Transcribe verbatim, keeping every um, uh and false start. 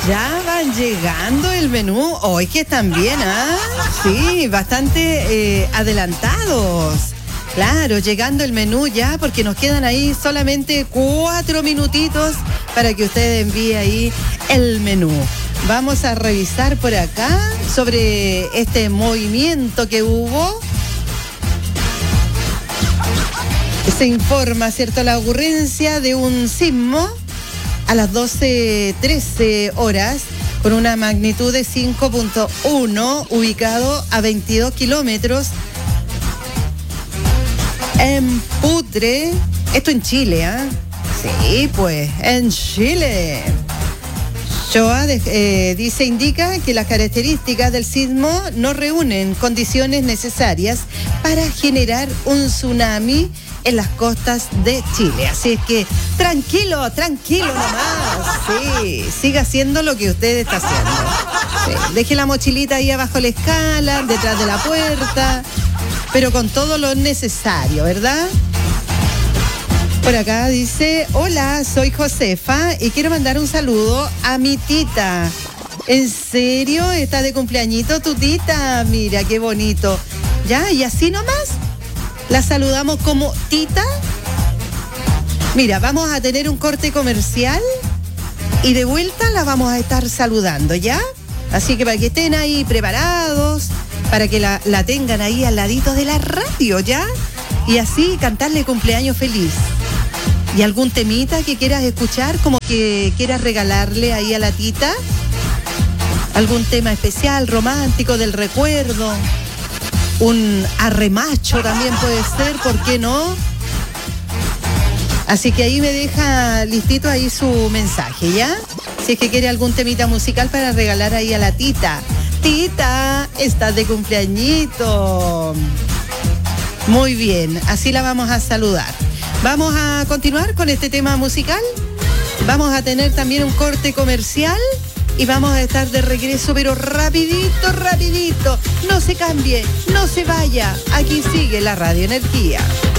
ya van llegando el menú. Hoy que están bien, ¿ah? Sí, bastante eh, adelantados. Claro, llegando el menú ya, porque nos quedan ahí solamente cuatro minutitos para que usted envíe ahí el menú. Vamos a revisar por acá sobre este movimiento que hubo. Se informa, ¿cierto?, la ocurrencia de un sismo a las doce trece horas con una magnitud de cinco punto uno, ubicado a veintidós kilómetros en Putre. Esto en Chile, ¿ah? ¿eh? Sí, pues, en Chile. Shoah de, eh, dice, indica que las características del sismo no reúnen condiciones necesarias para generar un tsunami en las costas de Chile. Así es que tranquilo, tranquilo nomás. Sí, siga haciendo lo que usted está haciendo. Sí, deje la mochilita ahí abajo de la escala, detrás de la puerta, pero con todo lo necesario, ¿verdad? Por acá dice, hola, soy Josefa y quiero mandar un saludo a mi tita. ¿En serio? ¿Está de cumpleañito tu tita? Mira, qué bonito. Ya, y así nomás la saludamos como tita. Mira, vamos a tener un corte comercial y de vuelta la vamos a estar saludando, ¿ya? Así que para que estén ahí preparados, para que la, la tengan ahí al ladito de la radio, ¿ya? Y así cantarle cumpleaños feliz. ¿Y algún temita que quieras escuchar, como que quieras regalarle ahí a la tita? ¿Algún tema especial, romántico, del recuerdo? Un arremacho también puede ser, ¿por qué no? Así que ahí me deja listito ahí su mensaje, ¿ya? Si es que quiere algún temita musical para regalar ahí a la tita. Tita, estás de cumpleañito. Muy bien, así la vamos a saludar. Vamos a continuar con este tema musical. Vamos a tener también un corte comercial y vamos a estar de regreso, pero rapidito, rapidito. No se cambie, no se vaya. Aquí sigue la Radio Energía.